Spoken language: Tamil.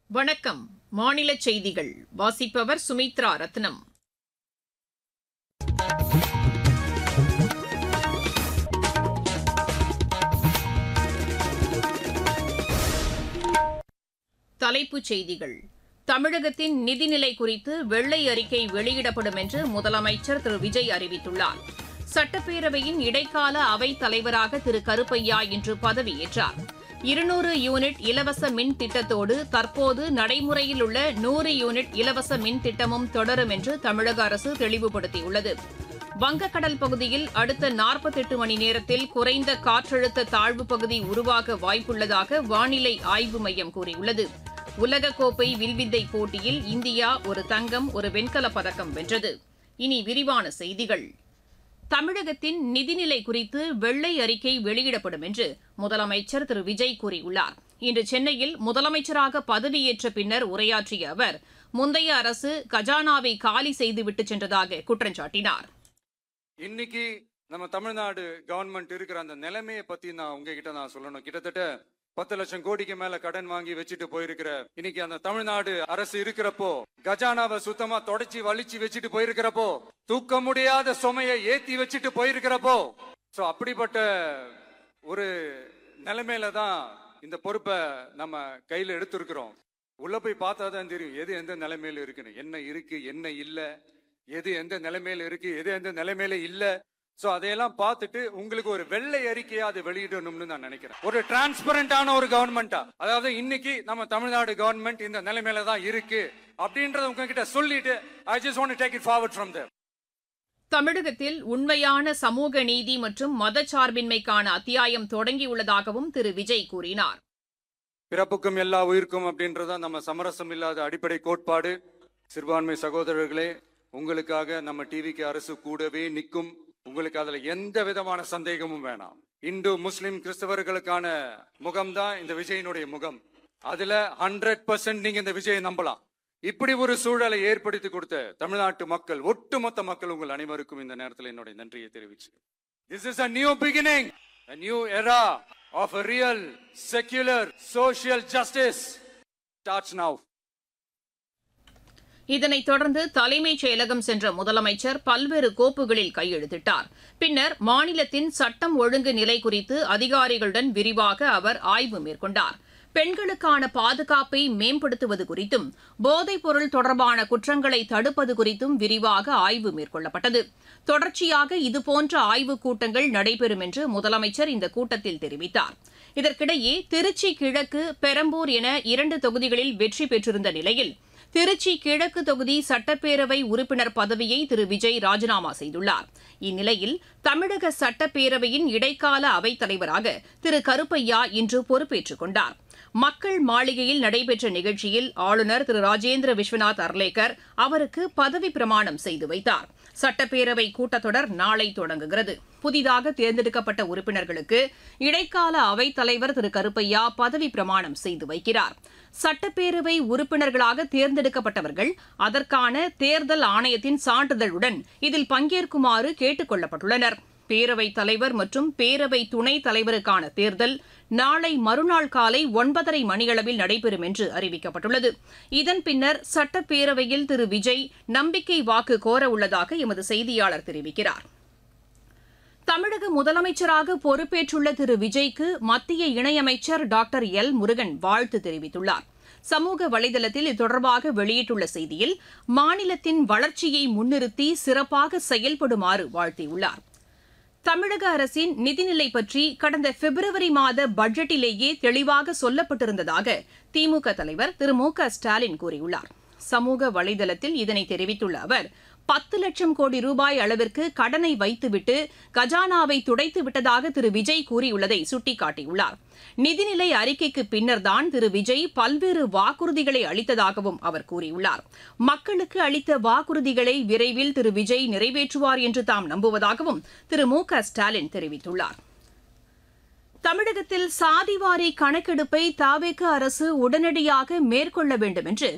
வணக்கம். மாநில செய்திகள் வாசிப்பவர் சுமித்ரா ரத்னம். தலைப்புச் செய்திகள். தமிழகத்தின் நிதிநிலை குறித்து வெள்ளை அறிக்கை வெளியிடப்படும் என்று முதலமைச்சர் திரு விஜய் அறிவித்துள்ளார். சட்டப்பேரவையின் இடைக்கால அவைத் தலைவராக திரு கருப்பையா இன்று பதவியேற்றார். 200 யூனிட் இலவச மின் திட்டத்தோடு தற்போது நடைமுறையில் உள்ள 100 யூனிட் இலவச மின் திட்டமும் தொடரும் என்று தமிழக அரசு தெளிவுபடுத்தியுள்ளது. வங்கக்கடல் பகுதியில் அடுத்த 48 மணி நேரத்தில் குறைந்த காற்றழுத்த தாழ்வுப் பகுதி உருவாக வாய்ப்புள்ளதாக வானிலை ஆய்வு மையம் கூறியுள்ளது. உலகக்கோப்பை வில்வித்தை போட்டியில் இந்தியா ஒரு தங்கம், ஒரு வெண்கலப் பதக்கம் வென்றது. இனி விரிவான செய்திகள். தமிழகத்தின் நிதிநிலை குறித்து வெள்ளை அறிக்கை வெளியிடப்படும் என்று முதலமைச்சர் திரு விஜய் கூறியுள்ளார். இன்று சென்னையில் முதலமைச்சராக பதவியேற்ற பின்னர் உரையாற்றிய அவர், முந்தைய அரசு கஜானாவை காலி செய்துவிட்டு சென்றதாக குற்றம் சாட்டினார். இன்னைக்கு நம்ம தமிழ்நாடு கவர்மெண்ட் இருக்கிற அந்த நிலைமையை பத்தி நான் உங்ககிட்ட சொல்லணும். கிட்டத்தட்ட 10 லட்சம் கோடிக்கு மேல கடன் வாங்கி வச்சுட்டு போயிருக்கிற இன்னைக்கு அந்த தமிழ்நாடு அரசு இருக்கிறப்போ, கஜானாவை சுத்தமா தொடச்சி வலிச்சு வச்சுட்டு போயிருக்கிறப்போ, தூக்க முடியாத சுமையை ஏத்தி வச்சுட்டு போயிருக்கிறப்போ, சோ அப்படிப்பட்ட ஒரு நிலைமையில தான் இந்த பொறுப்பை நம்ம கையில எடுத்திருக்கிறோம். உள்ள போய் பார்த்தாதான் தெரியும் எது எந்த நிலைமையில இருக்குன்னு, என்ன இருக்கு என்ன இல்ல, எது எந்த நிலைமையில இருக்கு எது எந்த நிலைமையில இல்ல. சோ அதையெல்லாம் பார்த்துட்டு உங்களுக்கு ஒரு வெள்ளை அறிக்கையா அதை வெளியிடணும்னு நான் நினைக்கிறேன். ஒரு டிரான்ஸ்பரண்டான ஒரு கவர்மெண்டா, அதாவது இன்னைக்கு நம்ம தமிழ்நாடு கவர்மெண்ட் இந்த நிலைமையில தான் இருக்கு அப்படின்றத உங்ககிட்ட சொல்லிட்டு I just want to take it forward from there. தமிழகத்தில் உண்மையான சமூக நீதி மற்றும் மதச்சார்பின்மைக்கான அத்தியாயம் தொடங்கியுள்ளதாகவும் திரு விஜய் கூறினார். பிறப்புக்கும் எல்லா உயிருக்கும் அப்படின்றத நம்ம சமரசம் இல்லாத அடிப்படை கோட்பாடு. சிறுபான்மை சகோதரர்களே, உங்களுக்காக நம்ம டிவிக்கு அரசு கூடவே நிற்கும். உங்களுக்கு அதுல எந்த விதமான சந்தேகமும் வேணாம். இந்து முஸ்லிம் கிறிஸ்தவர்களுக்கான முகம்தான் இந்த விஜயனுடைய முகம். அதுல 100% நீங்க இந்த விஜயை நம்பலாம். இப்படி ஒரு சூழலை ஏற்படுத்தி கொடுத்த தமிழ்நாட்டு மக்கள், ஒட்டுமொத்த மக்கள், உங்கள் அனைவருக்கும் இந்த நேரத்தில் என்னுடைய நன்றியை தெரிவிச்சு. This is a new beginning, a new era of a real secular social justice starts now. இதனைத் தொடர்ந்து தலைமைச் செயலகம் சென்ற முதலமைச்சர் பல்வேறு கோப்புகளில் கையெழுத்திட்டார். பின்னர் மாநிலத்தின் சட்டம் ஒழுங்கு நிலை குறித்து அதிகாரிகளுடன் விரிவாக அவர் ஆய்வு மேற்கொண்டார். பெண்களுக்கான பாதுகாப்பை மேம்படுத்துவது குறித்தும், போதைப் பொருள் தொடர்பான குற்றங்களை தடுப்பது குறித்தும் விரிவாக ஆய்வு மேற்கொள்ளப்பட்டது. தொடர்ச்சியாக இதுபோன்ற ஆய்வுக் கூட்டங்கள் நடைபெறும் என்று முதலமைச்சர் இந்த கூட்டத்தில் தெரிவித்தார். இதற்கிடையே திருச்சி கிழக்கு, பெரம்பூர் என 2 தொகுதிகளில் வெற்றி பெற்றிருந்த நிலையில் திருச்சி கிழக்கு தொகுதி சட்டப்பேரவை உறுப்பினர் பதவியை திரு விஜய் ராஜினாமா செய்துள்ளார். இந்நிலையில் தமிழக சட்டப்பேரவையின் இடைக்கால அவைத் தலைவராக திரு கருப்பையா இன்று பொறுப்பேற்றுக் கொண்டார். மக்கள் மாளிகையில் நடைபெற்ற நிகழ்ச்சியில் ஆளுநர் திரு ராஜேந்திர விஸ்வநாத் அர்லேக்கர் அவருக்கு பதவி பிரமாணம் செய்து வைத்தார். சட்டப்பேரவை கூட்டத்தொடர் நாளை தொடங்குகிறது. புதிதாக தேர்ந்தெடுக்கப்பட்ட உறுப்பினர்களுக்கு இடைக்கால அவைத் தலைவர் திரு கருப்பையா பதவி பிரமாணம் செய்து வைக்கிறார். சட்டப்பேரவை உறுப்பினர்களாக தேர்ந்தெடுக்கப்பட்டவர்கள் அதற்கான தேர்தல் ஆணையத்தின் சான்றிதழுடன் இதில் பங்கேற்குமாறு கேட்டுக் கொள்ளப்பட்டுள்ளனர். பேரவைத் தலைவர் மற்றும் பேரவை துணைத் தலைவருக்கான தேர்தல் நாளை மறுநாள் காலை 9:30 மணியளவில் நடைபெறும் என்று அறிவிக்கப்பட்டுள்ளது. இதன் பின்னர் சட்டப்பேரவையில் திரு விஜய் நம்பிக்கை வாக்கு கோர உள்ளதாக எமது செய்தியாளர் தெரிவிக்கிறார். தமிழக முதலமைச்சராக பொறுப்பேற்றுள்ள திரு விஜய்க்கு மத்திய இணையமைச்சர் டாக்டர் எல் முருகன் வாழ்த்து தெரிவித்துள்ளார். சமூக வலைதளத்தில் இது வெளியிட்டுள்ள செய்தியில், மாநிலத்தின் வளர்ச்சியை முன்னிறுத்தி சிறப்பாக செயல்படுமாறு வாழ்த்தியுள்ளார். தமிழக அரசின் நிதிநிலை பற்றி கடந்த பிப்ரவரி மாத பட்ஜெட்டிலேயே தெளிவாக சொல்லப்பட்டிருந்ததாக திமுக தலைவர் திரு மு.க.ஸ்டாலின் கூறியுள்ளார். சமூக வலைதளத்தில் இதனை தெரிவித்துள்ள அவர், 10 லட்சம் கோடி ரூபாய் அளவிற்கு கடனை வைத்துவிட்டு கஜானாவை துடைத்து விட்டதாக திரு விஜய் கூறியுள்ளதை சுட்டிக்காட்டியுள்ளார். நிதிநிலை அறிக்கைக்கு பின்னர்தான் திரு விஜய் பல்வேறு வாக்குறுதிகளை அளித்ததாகவும் அவர் கூறியுள்ளார். மக்களுக்கு அளித்த வாக்குறுதிகளை விரைவில் திரு விஜய் நிறைவேற்றுவார் என்று தாம் நம்புவதாகவும் திரு மு.க.ஸ்டாலின் தெரிவித்துள்ளார். தமிழகத்தில் சாதிவாரி கணக்கெடுப்பை தவேக அரசு உடனடியாக மேற்கொள்ள வேண்டும் என்று